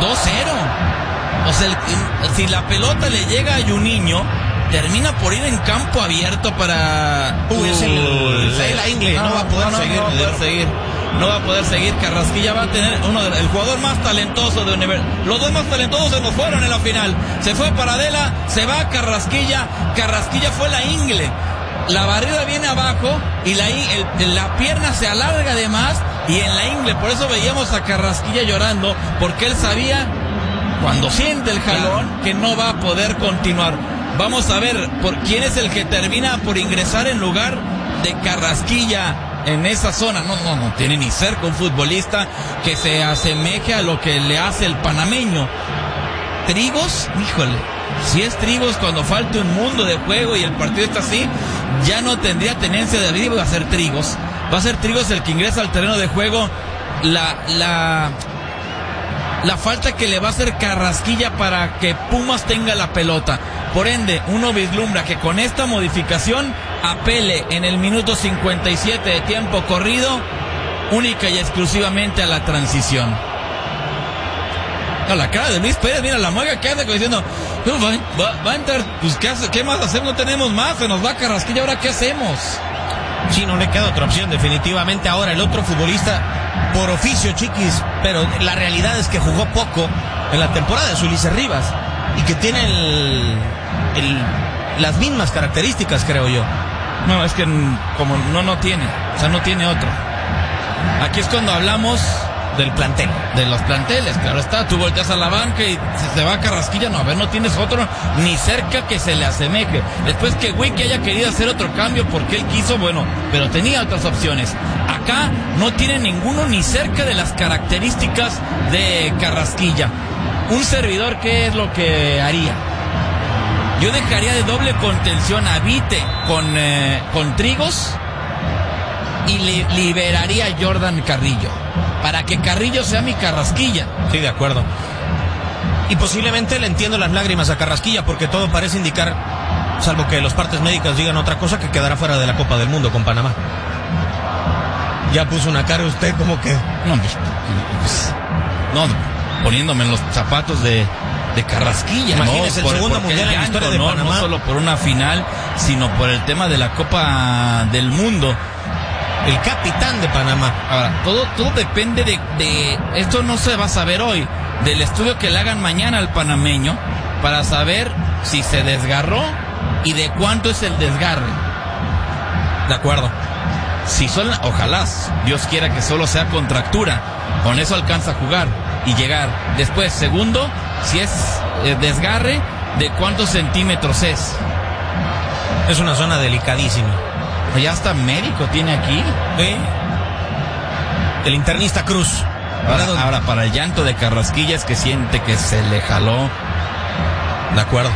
O sea, si la pelota le llega a Juninho, termina por ir en campo abierto para... la Ingle, no va a poder seguir. No va a poder seguir. Carrasquilla va a tener el jugador más talentoso de Universidad. Los dos más talentosos se nos fueron en la final. Se fue Paradela, se va Carrasquilla. Carrasquilla fue la Ingle. La barrera viene abajo y la pierna se alarga de más y en la Ingle. Por eso veíamos a Carrasquilla llorando, porque él sabía, cuando siente el jalón, que no va a poder continuar. Vamos a ver por quién es el que termina por ingresar en lugar de Carrasquilla en esa zona. No tiene ni cerca un futbolista que se asemeje a lo que le hace el panameño. Trigos, híjole, si es Trigos cuando falta un mundo de juego y el partido está así, ya no tendría tenencia de arriba, va a ser Trigos. Va a ser Trigos el que ingresa al terreno de juego. La falta que le va a hacer Carrasquilla para que Pumas tenga la pelota. Por ende, uno vislumbra que con esta modificación apele en el minuto 57 de tiempo corrido única y exclusivamente a la transición. No, la cara de Luis Pérez, mira la mueca que hace diciendo, va a entrar, pues ¿qué más hacemos? No tenemos más, se nos va Carrasquilla, ¿ahora qué hacemos? Sí, no le queda otra opción, definitivamente. Ahora el otro futbolista por oficio, Chiquis, pero la realidad es que jugó poco en la temporada de Ulises Rivas y que tiene las mismas características, creo yo. No, es que como no tiene, o sea, no tiene otro. Aquí es cuando hablamos del plantel, de los planteles, claro está. Tú volteas a la banca y se va Carrasquilla, no, a ver, no tienes otro ni cerca que se le asemeje. Después que Wiki haya querido hacer otro cambio porque él quiso, bueno, pero tenía otras opciones. Acá no tiene ninguno ni cerca de las características de Carrasquilla. Un servidor, ¿qué es lo que haría? Yo dejaría de doble contención a Vite con Trigos y liberaría a Jordan Carrillo para que Carrillo sea mi Carrasquilla. Sí, de acuerdo. Y posiblemente le entiendo las lágrimas a Carrasquilla, porque todo parece indicar, salvo que los partes médicos digan otra cosa, que quedará fuera de la Copa del Mundo con Panamá. Ya puso una cara usted como que... No, poniéndome en los zapatos de Carrasquilla. Imagínese el segundo mundial en la historia de Panamá. No solo por una final, sino por el tema de la Copa del Mundo. El capitán de Panamá. Ahora, todo depende de esto no se va a saber hoy, del estudio que le hagan mañana al panameño, para saber si se desgarró y de cuánto es el desgarre. De acuerdo. Si son, ojalá, Dios quiera que solo sea contractura, con eso alcanza a jugar y llegar. Después, segundo, si es desgarre, de cuántos centímetros es. Es una zona delicadísima. Ya hasta médico tiene aquí. ¿Sí? El internista Cruz. Ahora, para el llanto de Carrasquilla es que siente que se le jaló. De acuerdo.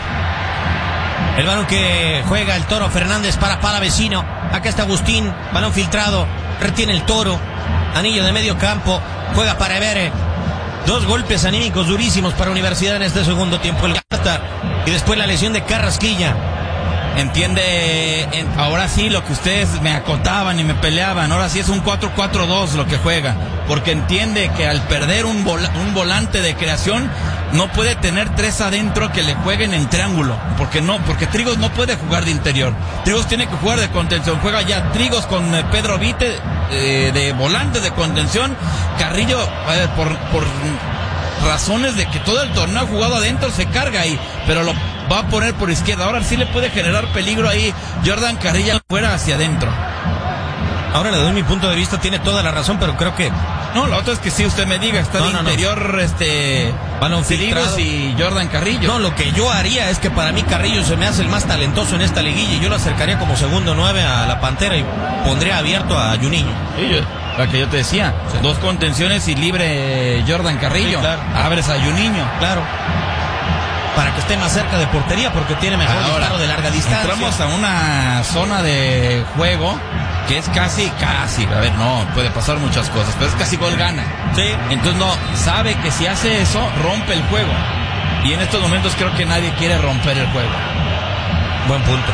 El balón que juega el Toro Fernández para Palavecino. Acá está Agustín, balón filtrado, retiene el Toro, anillo de medio campo, juega para Evere. Dos golpes anímicos durísimos para Universidad en este segundo tiempo. El Garta y después la lesión de Carrasquilla. Entiende, ahora sí lo que ustedes me acotaban y me peleaban, ahora sí es un 4-4-2 lo que juega, porque entiende que al perder un volante de creación no puede tener tres adentro que le jueguen en triángulo, porque Trigos no puede jugar de interior, Trigos tiene que jugar de contención, juega ya Trigos con Pedro Vite de volante de contención. Carrillo, por razones de que todo el torneo ha jugado adentro, se carga ahí, pero lo va a poner por izquierda. Ahora sí le puede generar peligro ahí Jordan Carrillo fuera hacia adentro. Ahora le doy mi punto de vista, tiene toda la razón, pero creo que... No, lo otro es que sí, usted me diga, está de interior, balón filtrado y Jordan Carrillo. No, lo que yo haría es que para mí Carrillo se me hace el más talentoso en esta liguilla y yo lo acercaría como segundo 9 a la Pantera y pondría abierto a Juninho. La que yo te decía, sí. Dos contenciones y libre Jordan Carrillo. Sí, claro. Abres a Juninho. Claro. Para que esté más cerca de portería porque tiene mejor disparo de larga distancia. Entramos a una zona de juego que es casi, a ver, no, puede pasar muchas cosas, pero es casi gol gana. Sí. Entonces no, sabe que si hace eso, rompe el juego. Y en estos momentos creo que nadie quiere romper el juego. Buen punto.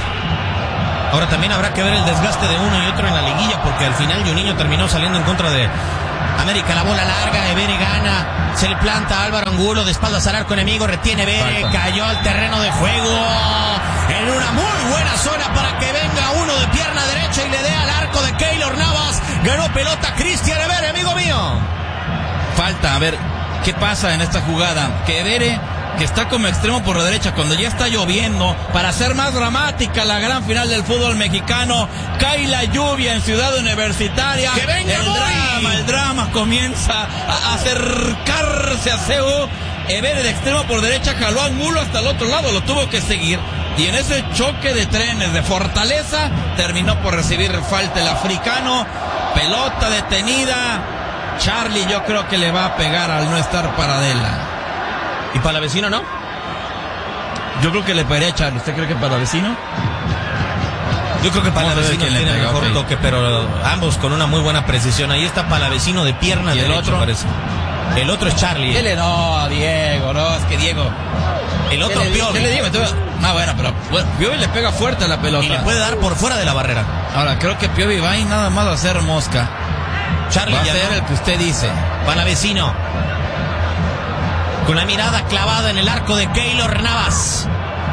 Ahora también habrá que ver el desgaste de uno y otro en la liguilla, porque al final Juninho terminó saliendo en contra de América la bola larga, Evere gana, se le planta a Álvaro Angulo, de espaldas al arco enemigo, retiene Evere, cayó al terreno de juego, en una muy buena zona para que venga uno de pierna derecha y le dé al arco de Keylor Navas, ganó pelota Cristian Evere, amigo mío. Falta, a ver, ¿qué pasa en esta jugada? Que Evere, que está como extremo por la derecha, cuando ya está lloviendo, para hacer más dramática la gran final del fútbol mexicano, cae la lluvia en Ciudad Universitaria, ¡que venga el drama comienza a acercarse a CU. Evere de extremo por derecha jaló a Angulo hasta el otro lado, lo tuvo que seguir, y en ese choque de trenes de Fortaleza terminó por recibir falta el africano, pelota detenida. Charlie yo creo que le va a pegar al no estar Paradela. ¿Y Palavecino no? Yo creo que le pegaría a Charlie. ¿Usted cree que Palavecino? Yo creo que Palavecino tiene el mejor okay. toque, pero ambos con una muy buena precisión. Ahí está Palavecino de pierna ¿Y el derecha, otro? parece. El otro es Charlie. No, Diego, no, es que Diego. El otro Piovi. ¿Qué le digo? Bueno, pero Piovi le pega fuerte a la pelota. Y le puede dar por fuera de la barrera. Ahora, creo que Piovi va y nada más a hacer mosca. Charlie va a ya ser el que usted dice. Palavecino, con la mirada clavada en el arco de Keylor Navas.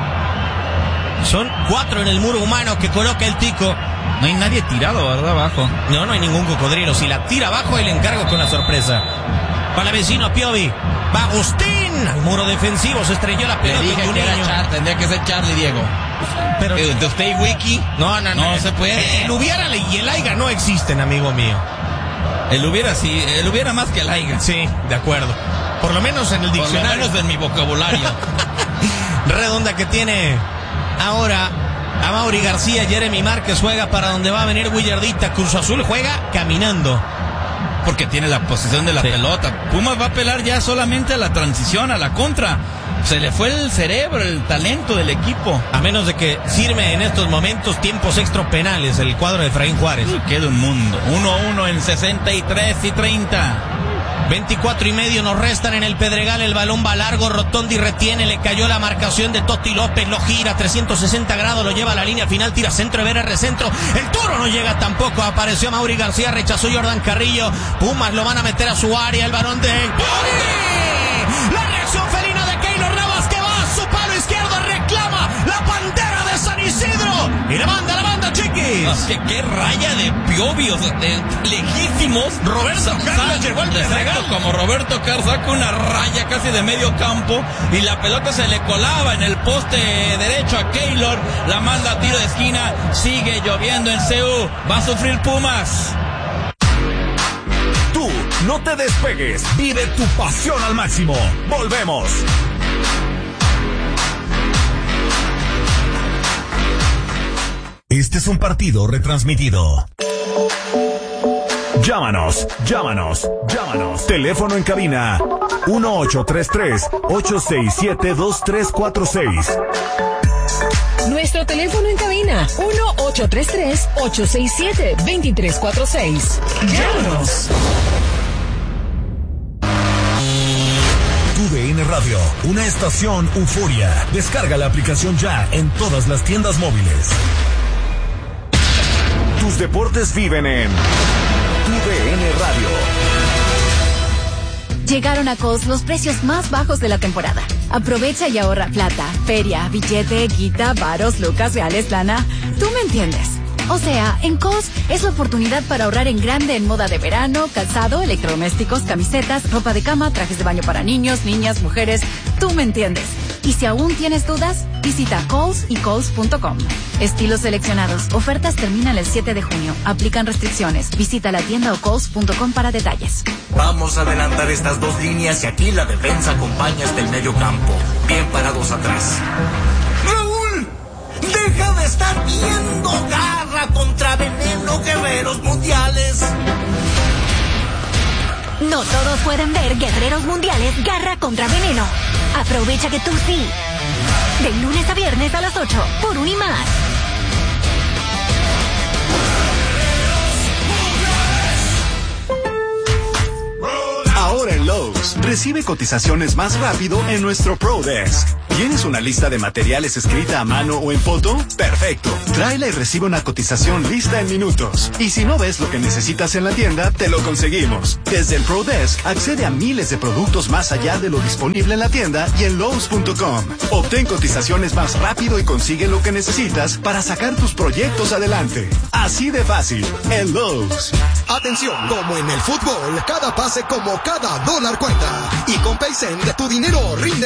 Son 4 en el muro humano que coloca el Tico. No hay nadie tirado, ¿verdad? Abajo. No hay ningún cocodrilo. Si la tira abajo, el encargo con la sorpresa. Palavecino a Piovi. Va Agustín. Al muro defensivo se estrelló la pelota. Le dije que era tendría que ser Charlie, Diego. Pero de usted y Wiki. No se puede. El hubiera y el aiga no existen, amigo mío. El hubiera sí, el hubiera más que el aiga. Sí, de acuerdo. Por lo menos en el diccionario. Por lo menos en mi vocabulario. Redonda que tiene ahora a Mauri García. Jeremy Márquez juega para donde va a venir Willardita. Cruz Azul juega caminando, porque tiene la posición de la pelota. Pumas va a apelar ya solamente a la transición, a la contra. Se le fue el cerebro, el talento del equipo. A menos de que firme en estos momentos tiempos extra penales el cuadro de Efraín Juárez. Queda un mundo. 1-1 en 63 y 30. 24 y medio nos restan en el Pedregal. El balón va largo, Rotondi retiene, le cayó la marcación de Totti López, lo gira 360 grados, lo lleva a la línea final, tira centro, Evere recentro, el Toro no llega tampoco, apareció Mauri García, rechazó Jordan Carrillo, Pumas lo van a meter a su área, el balón de ¡Poli! La reacción felina de Keylor Navas que va a su palo izquierdo, reclama la Pantera de San Isidro, y la manda Chiquis. Qué raya de Piovi, o sea, de lejísimos. Roberto Carlos llegó al Pedregal. Como Roberto Carlos saca una raya casi de medio campo y la pelota se le colaba en el poste derecho a Keylor, la manda a tiro de esquina, sigue lloviendo en CU, va a sufrir Pumas. Tú no te despegues, vive tu pasión al máximo. Volvemos. Este es un partido retransmitido. Llámanos. Teléfono en cabina 1833-867-2346. Nuestro teléfono en cabina 1833-867-2346. Llámanos. TUDN Radio, una estación euforia. Descarga la aplicación ya en todas las tiendas móviles. Tus deportes viven en TUDN Radio. Llegaron a Kohl's los precios más bajos de la temporada. Aprovecha y ahorra plata, feria, billete, guita, varos, lucas, reales, lana. Tú me entiendes. O sea, en Kohl's es la oportunidad para ahorrar en grande en moda de verano, calzado, electrodomésticos, camisetas, ropa de cama, trajes de baño para niños, niñas, mujeres. Tú me entiendes. Y si aún tienes dudas, visita Kohl's y Kohl's.com. Estilos seleccionados. Ofertas terminan el 7 de junio. Aplican restricciones. Visita la tienda o Kohl's.com para detalles. Vamos a adelantar estas dos líneas y aquí la defensa acompaña hasta el medio campo. Bien parados atrás. ¡Raúl! ¡Deja de estar viendo! ¡Garra contra veneno, guerreros mundiales! No todos pueden ver Guerreros Mundiales Garra contra Veneno. Aprovecha que tú sí. De lunes a viernes a las 8 por Unimas. Ahora en Lowe's, recibe cotizaciones más rápido en nuestro Pro Desk. ¿Tienes una lista de materiales escrita a mano o en foto? Perfecto. Tráela y recibe una cotización lista en minutos. Y si no ves lo que necesitas en la tienda, te lo conseguimos. Desde el Pro Desk, accede a miles de productos más allá de lo disponible en la tienda y en Lowe's.com. Obtén cotizaciones más rápido y consigue lo que necesitas para sacar tus proyectos adelante. Así de fácil, en Lowe's. Atención, como en el fútbol, cada pase como cada dólar cuenta. Y con Paycent, tu dinero rinde